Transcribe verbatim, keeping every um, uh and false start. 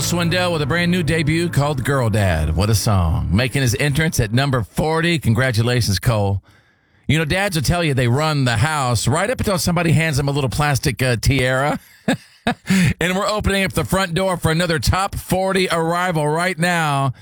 Swindell with a brand new debut called Girl Dad. What a song. Making his entrance at number forty. Congratulations, Cole. You know, dads will tell you they run the house right up until somebody hands them a little plastic uh, tiara. And we're opening up the front door for another top forty arrival right now.